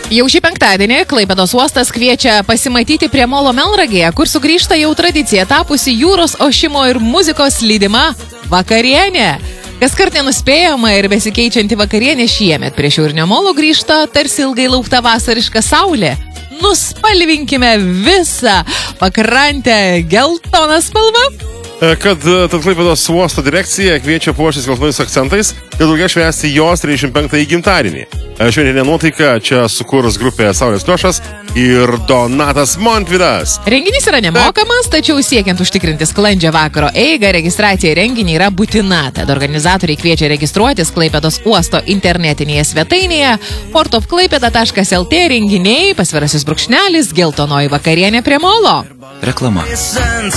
Jau šį penktadienį Klaipėdos uostas kviečia pasimatyti prie Molo Melnragėje, kur sugrįžta jau tradicija tapusi jūros ošimo ir muzikos lydima vakarienė. Kaskart nenuspėjama ir besikeičianti vakarienė šiemet prie šiaurinio Molo grįžta tarsi ilgai laukta vasariška saulė. Nuspalvinkime visą pakrantę geltoną spalvą. Kad Klaipėdos uosto direkcija kviečia puoštis geltonais akcentais ir daugia švęsti jos 35-ąjį gimtadienį. Šventinė nuotaika čia sukūrus grupė Saulės Kliošas ir Donatas Montvydas. Renginys yra nemokamas, tačiau siekiant užtikrinti sklandžią vakaro eigą, registracija į renginį yra būtina. Tad organizatoriai kviečia registruotis Klaipėdos uosto internetinėje svetainėje portofklaipėda.lt renginiai, pasvirasis brūkšnelis, geltonoji vakarienė prie Molo. Reklama.